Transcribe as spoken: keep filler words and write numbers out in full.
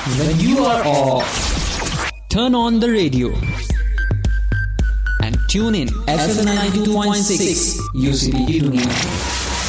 when you are off, turn on the radio and tune in F M ninety-two point six U C B Pune.